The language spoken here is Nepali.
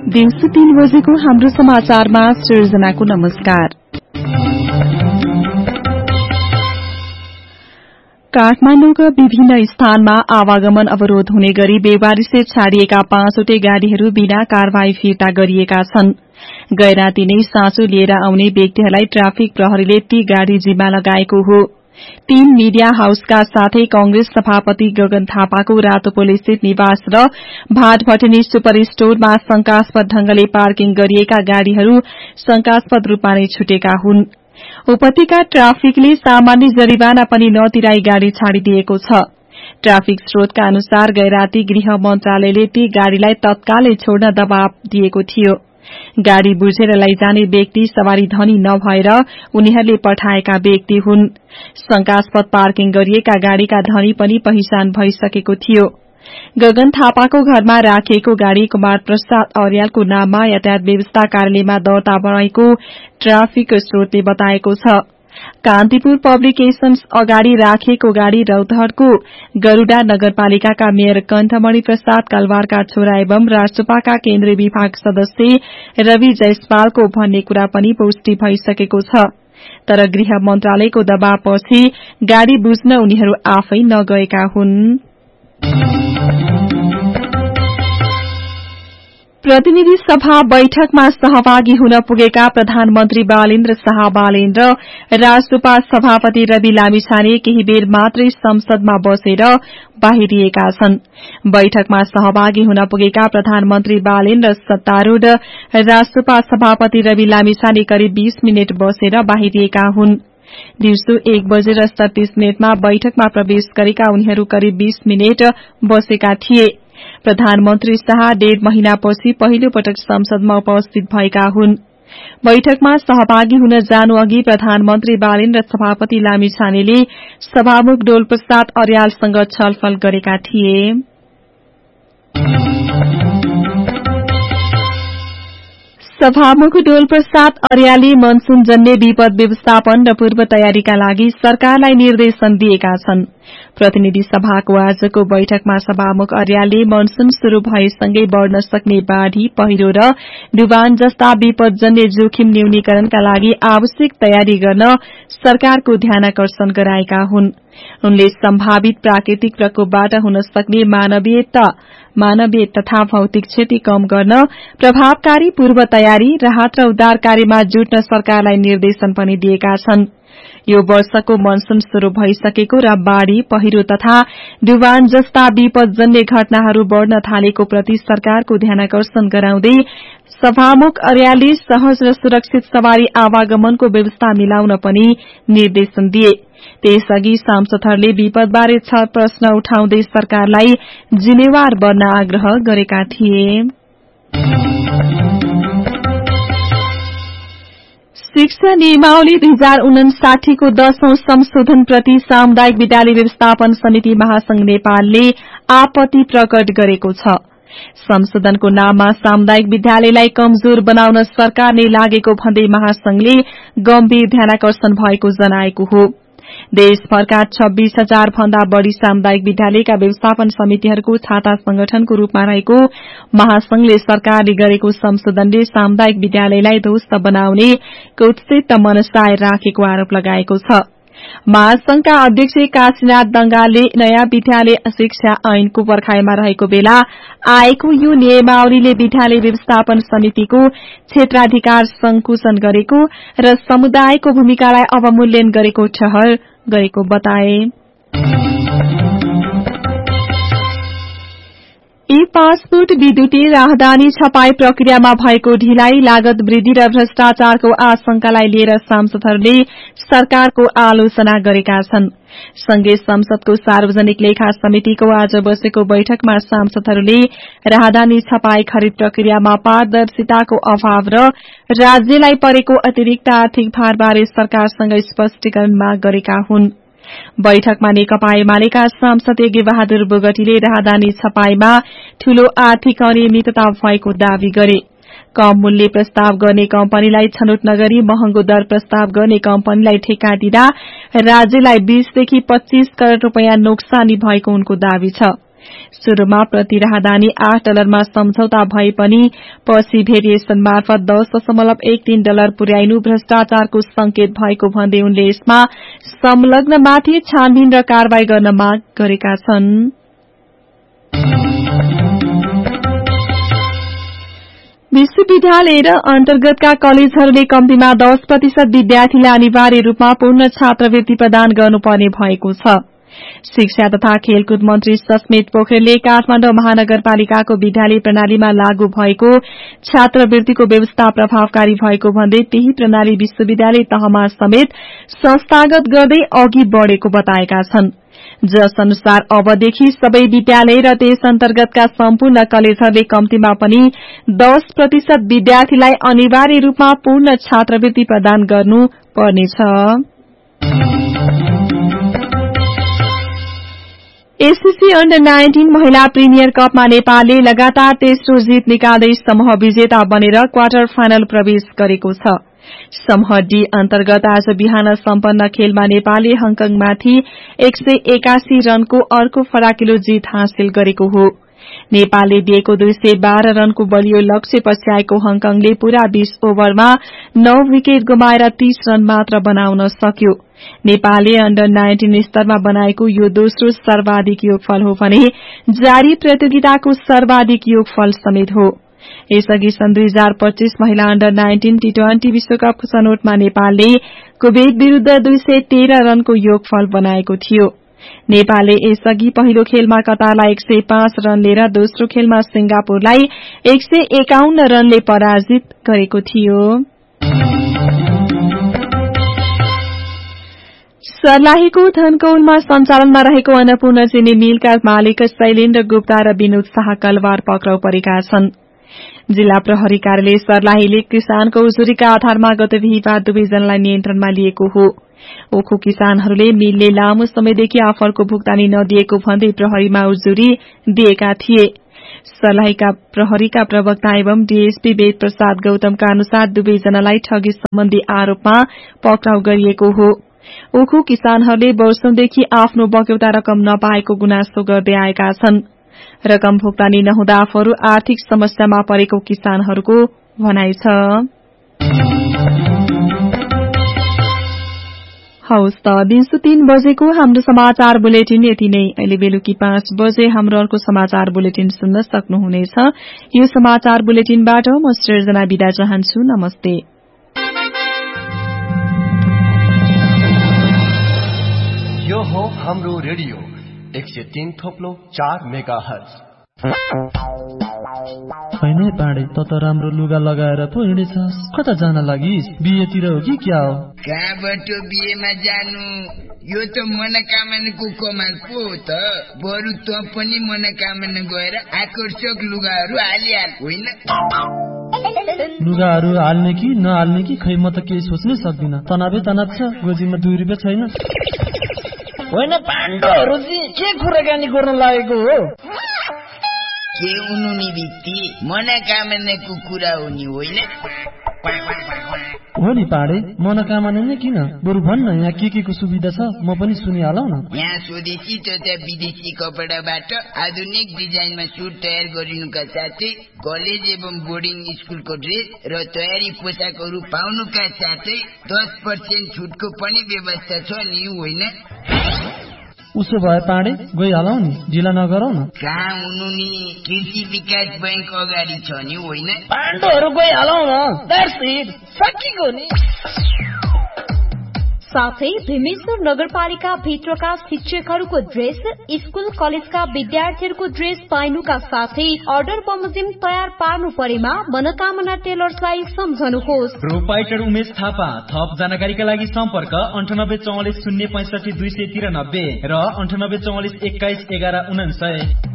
दिउँसो 3 बजेको हाम्रो समाचारमा सृजनाको नमस्कार। काठमाडौँका विभिन्न स्थानमा आवागमन अवरोध हुने गरी बेवारिसे छाडिएका 5वटै गाड़ीहरू बिना कारवाही फिर्ता गरिएका छन्। गैराती नै साँचो लिएर आउने व्यक्तिहरूलाई ट्राफिक प्रहरीले ती गाड़ी जिम्मा लगाएको हो। 3 मीडिया हाउसका साथै कांग्रेस सभापति गगन थापाको रातोपोल स्थित निवास र भाटभटेनी सुपर स्टोरमा शंकास्पद ढंगले पार्किङ गरिएका गाड़ीहरू शंकास्पद रूपमा नै छुटेका हुन्। उपत्यका ट्राफिकले सामान्य जरिवाना पनि नतिराई गाड़ी छाडिदिएको छ। ट्राफिक स्रोतका अनुसार गैराती गृह मन्त्रालयले ती गाड़ीलाई तत्कालै छोड्न दबाव दिएको थियो। गाड़ी बुझेर लैजाने व्यक्ति सवारी धनी नभएर उनीहरूले पठाएका व्यक्ति हुन्। शंकास्पद पार्किङ गरिएका गाड़ीका धनी पनि पहिचान भइसकेको थियो। गगन थापाको घरमा राखिएको गाड़ी कुमार प्रसाद अर्यालको नाममा यातायात व्यवस्था कार्यालयमा दर्ता भएको ट्राफिक स्रोतले बताएको छ। कान्तिपुर पब्लिकेशन्स अगाडि राखिएको गाड़ी रौतहटको गरूडा नगरपालिकाका मेयर कण्ठमणि प्रसाद कलवारका छोरा एवं राष्ट्रपाका केन्द्रीय विभाग सदस्य रवि जयसवालको भन्ने कुरा पनि पुष्टि भइसकेको छ। तर गृह मन्त्रालयको दबावपछि गाड़ी बुझ्न उनीहरू आफै नगएका हुन्। प्रतिनिधि सभा बैठकमा सहभागी हुन पुगेका प्रधानमन्त्री बालेन्द्र शाह बालेन र राष्ट्रपा सभापति रवि लामिछाने केही बेर मात्रै संसदमा बसेर बाहिरिएका छन्। बैठकमा सहभागी हुन पुगेका प्रधानमन्त्री बालेन र सत्तारूढ़ राष्ट्रपा सभापति रवि लामिछाने करिब 20 मिनट बसेर बाहिरिएका हुन्। दिउँसो 1:37 बैठकमा प्रवेश गरेका उनीहरू करिब 20 मिनट बसेका थिए। प्रधानमन्त्री शाह 1.5 महिनापछि पहिलो पटक संसदमा उपस्थित भएका हुन्। बैठकमा सहभागी हुन जानु अघि प्रधानमन्त्री बालेन र सभापति लामिछानेले सभामुख डोलप्रसाद अर्यालसँग छलफल गरेका थिए। सभामुख डोलप्रसाद अर्यालले मनसूनजन्य विपद व्यवस्थापन र पूर्व तयारीका लागि सरकारलाई निर्देशन दिएका छन्। प्रतिनिधि सभाको आजको बैठकमा सभामुख अर्यालले मनसून शुरू भएसँगै बढ़न सक्ने बाढ़ी, पहिरो र डुबान जस्ता विपदजन्य जोखिम न्यूनीकरणका लागि आवश्यक तयारी गर्न सरकारको ध्यानाकर्षण गराएका हुन्। उनले सम्भावित प्राकृतिक प्रकोपबाट हुन सक्ने मानवीय तथा भौतिक क्षति कम गर्न प्रभावकारी पूर्व तयारी, राहत र उद्धार कार्यमा जुट्न सरकारलाई निर्देशन पनि दिएका छन्। यो वर्षको मनसून शुरू भइसकेको र बाढ़ी, पहिरो तथा डुबान जस्ता विपदजन्य घटनाहरू बढ़न थालेको प्रति सरकारको ध्यानाकर्षण गराउँदै सभामुख अर्यालले सहज र सुरक्षित सवारी आवागमनको व्यवस्था मिलाउन पनि निर्देशन दिए। त्यसअघि सांसदहरूले विपदबारे 6 प्रश्न उठाउँदै सरकारलाई जिम्मेवार बन्न आग्रह गरेका थिए। शिक्षा नियमावली 2059 को 10औं संशोधनप्रति सामुदायिक विद्यालय व्यवस्थापन समिति महासंघ नेपालले आपत्ति प्रकट गरेको छ। संशोधनको नाममा सामुदायिक विद्यालयलाई कमजोर बनाउन सरकार नै लागेको भन्दै महासंघले गम्भीर ध्यानाकर्षण भएको जनाएको हो। देशभरका 26,000 भन्दा बढ़ी सामुदायिक विद्यालयका व्यवस्थापन समितिहरूको छाता संगठनको रूपमा रहेको महासंघले सरकारले गरेको संशोधनले सामुदायिक विद्यालयलाई ध्वस्त बनाउने कुत्सित मनसाय राखेको आरोप लगाएको छ। महासंघका अध्यक्ष काशीनाथ दंगालले नयाँ विद्यालय शिक्षा ऐनको पर्खाइमा रहेको बेला आएको यो नियमावलीले विद्यालय व्यवस्थापन समितिको क्षेत्राधिकार संकुचन गरेको र समुदायको भूमिकालाई अवमूल्यन गरेको ठहर गरेको बताए। ई-पासपोर्ट विद्युतीय राहदानी छपाई प्रक्रियामा भएको ढिलाइ, लागत वृद्धि र भ्रष्टाचारको आशंकालाई लिएर सांसदहरूले सरकारको आलोचना गरेका छन्। संघीय संसदको सार्वजनिक लेखा समितिको आज बसेको बैठकमा सांसदहरूले राहदानी छपाई खरिद प्रक्रियामा पारदर्शिताको अभाव र राज्यलाई परेको अतिरिक्त आर्थिक भारबारे सरकारसँग स्पष्टीकरण माग गरेका हुन्। बैठकमा नेकपा एमालेका सांसद यज्ञ बहादुर बोगटीले राहदानी छपाईमा ठूलो आर्थिक अनियमितता भएको दावी गरे। कम मूल्य प्रस्ताव गर्ने कम्पनीलाई छनौट नगरी महँगो दर प्रस्ताव गर्ने कम्पनीलाई ठेक्का दिँदा राज्यलाई 20 देखि 25 करोड़ रूपैयाँ नोक्सानी भएको उनको दावी छ। सुरुमा प्रति राहदानी $8 सम्झौता भए पनि पछि भेरिएसन मार्फत $10.13 पुर्याइनु भ्रष्टाचारको संकेत भएको भन्दै उनले यसमा संलग्नमाथि छानबिन र कारवाही गर्न माग गरेका छन्। विश्वविद्यालय र अन्तर्गतका कलेजहरूले कम्तीमा 10% विद्यार्थीलाई अनिवार्य रूपमा पूर्ण छात्रवृत्ति प्रदान गर्नुपर्ने भएको छ। शिक्षा तथा खेलकुद मन्त्री सस्मित पोखरेलले काठमाडौँ महानगरपालिकाको विद्यालय प्रणालीमा लागू भएको छात्रवृत्तिको व्यवस्था प्रभावकारी भएको भन्दै त्यही प्रणाली विश्वविद्यालय तहमा समेत संस्थागत गर्दै अघि बढ़ेको बताएका छन्। जस अनुसार अबदेखि सबै विद्यालय र त्यस अन्तर्गतका सम्पूर्ण कलेजहरूले कम्तीमा पनि 10% विद्यार्थीलाई अनिवार्य रूपमा पूर्ण छात्रवृत्ति प्रदान गर्नु पर्नेछ। एससीसी अन्डर 19 महिला प्रिमियर कपमा नेपालले लगातार तेस्रो जीत निकाल्दै समूह विजेता बनेर क्वार्टर फाइनल प्रवेश गरेको छ। समूह डी अन्तर्गत आज बिहान सम्पन्न खेलमा नेपालले हङकङमाथि 181 रनको अर्को फराकिलो जीत हासिल गरेको हो। नेपालले दिएको 212 रनको बलियो लक्ष्य पछ्याएको हङकङले पूरा 20 ओभरमा 9 विकेट गुमाएर 30 रन मात्र बनाउन सक्यो। नेपालले अन्डर 19 स्तरमा बनाएको यो दोस्रो सर्वाधिक योगफल हो भने जारी प्रतियोगिताको सर्वाधिक योगफल समेत हो। यसअघि सन् 2025 महिला अन्डर 19 टी20 विश्वकपको छनौटमा नेपालले कुवेत विरूद्ध 213 रनको योगफल बनाएको थियो। नेपालले यसअघि पहिलो खेलमा कतारलाई 105 रन लिएर दोस्रो खेलमा सिंगापुरलाई 151 रनले पराजित गरेको थियो। सर्लाहीको धनकौलमा सञ्चालनमा रहेको अन्नपूर्ण चिनी मिलका मालिक शैलेन्द्र गुप्ता र विनोद शाह कलवार पक्राउ परेका छन्। जिल्ला प्रहरी कार्यालय सर्लाहीले किसानको उजुरीका आधारमा गत बिहीबार दुवैजनालाई नियन्त्रणमा लिएको हो। ओखु किसानहरूले मिलले लामो समयदेखि आफरको भुक्तानी नदिएको भन्दै प्रहरीमा उजुरी दिएका थिए। सर्लाहीका प्रहरीका प्रवक्ता एवं डीएसपी वेद प्रसाद गौतमका अनुसार दुवैजनालाई ठगी सम्बन्धी आरोपमा पक्राउ गरिएको हो। ओखु किसानहरूले वर्षौंदेखि आफ्नो बक्यौता रकम नपाएको गुनासो गर्दै आएका छन्। रकम भुक्तानी नहुँदा आफूहरू आर्थिक समस्यामा परेको किसानहरूको भनाइ छ। हवस् त, दिउँसो 3 बजेको हाम्रो समाचार बुलेटिन यति नै। अहिले बेलुकी 5 बजे हाम्रो अर्को समाचार बुलेटिन सुन्न सक्नुहुनेछ। यो समाचार बुलेटिनबाट म सृजना बिदा चाहन्छु। नमस्ते। यो हो हाम्रो रेडियो 103.4 मेगाहर्ज। होइन पाडे, त राम्रो लुगा लगाएर पो हिँडेछस्। कता जान लागिस्? बिहेतिर हो कि क्या हो? कहाँबाट बिहेमा जानु? यो त मनोकामनाको कमाल पो हो त। बरु त पनि मनोकामना गएर आकर्षक लुगाहरू हालिहाल, होइन? लुगाहरू हाल्ने कि नहाल्ने कि खै म त केही सोच्नै सक्दिन। तनावै तनाव छ। गोजीमा 2 रुपियाँ छैन। होइन पाण्डहरू जी, के कुराकानी गर्न लागेको हो? के हुनु नि बित्ती, मनोकामनाको कुरा हो नि, होइन? हो नि पाडे, मनोकामना नै किन? बरु भन्न यहाँ के को सुविधा छ, म पनि सुनिहालौ न। यहाँ स्वदेशी तथा विदेशी कपडाबाट आधुनिक डिजाइनमा सुट तयार गरिनुका साथै कलेज एवं बोर्डिङ स्कुलको ड्रेस र तयारी पोसाकहरू पाउनुका साथै 10% छुटको पनि व्यवस्था छ नि, होइन? उसो भए पाडे गइहालौ नि, ढिला नगरौ न। कहाँ हुनु नि, कृषि विकास बैंक अगाडि छ नि, होइन? पाण्डहरू गइहालौ न। द्याट्स इट, सकिगयो नि। साथै भीमेश्वर नगरपालिका भित्रका शिक्षकहरूको ड्रेस, स्कुल कलेजका विद्यार्थीहरूको ड्रेस पाइनुका साथै अर्डर बमोजिम तयार पार्नु परेमा मनोकामना टेलर्सलाई सम्झनुहोस्। प्रोपाइटर उमेश थापा। थप जानकारीका लागि सम्पर्क 9844 065 293 र 9844 21 11 99।